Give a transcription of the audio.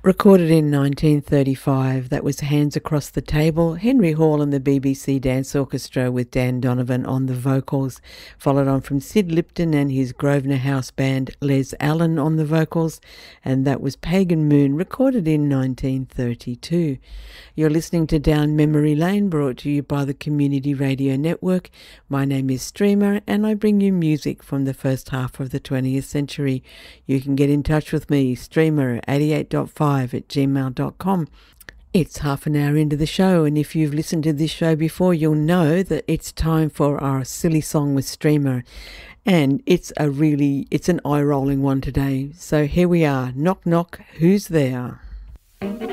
Recorded in 1935, that was Hands Across the Table, Henry Hall and the BBC Dance Orchestra with Dan Donovan on the vocals, followed on from Sid Lipton and his Grosvenor House Band, Les Allen on the vocals, and that was Pagan Moon, recorded in 1932. You're listening to Down Memory Lane, brought to you by the Community Radio Network. My name is Streamer, and I bring you music from the first half of the 20th century. You can get in touch with me, streamer88.5 at gmail.com. It's half an hour into the show, and if you've listened to this show before, you'll know that it's time for our silly song with Streamer. And it's an eye-rolling one today. So here we are. Knock, knock, who's there?